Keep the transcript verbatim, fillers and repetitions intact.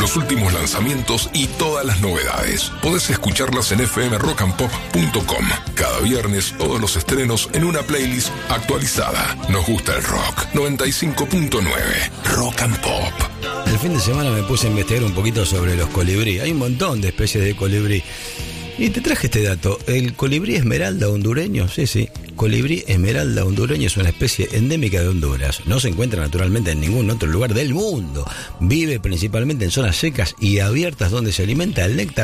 los últimos lanzamientos y todas las novedades. Podés escucharlas en f m rock and pop punto com. Cada viernes todos los estrenos en una playlist actualizada. Nos gusta el rock. noventa y cinco punto nueve Rock and Pop. El fin de semana me puse a investigar un poquito sobre los colibrí. Hay un montón de especies de colibrí. Y te traje este dato. El colibrí esmeralda hondureño, sí, sí, colibrí esmeralda hondureño es una especie endémica de Honduras. No se encuentra naturalmente en ningún otro lugar del mundo. Vive principalmente en zonas secas y abiertas donde se alimenta el néctar